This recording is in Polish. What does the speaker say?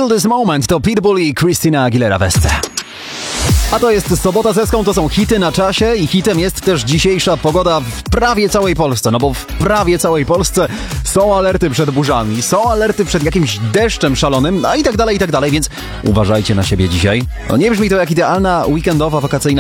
Feel This Moment to Pitbull i Christina Aguilera Wesce. A to jest Sobota z Eską, to są hity na czasie i hitem jest też dzisiejsza pogoda w prawie całej Polsce, no bo w prawie całej Polsce są alerty przed burzami, są alerty przed jakimś deszczem szalonym, no i tak dalej, więc uważajcie na siebie dzisiaj. No nie brzmi to jak idealna weekendowa, wakacyjna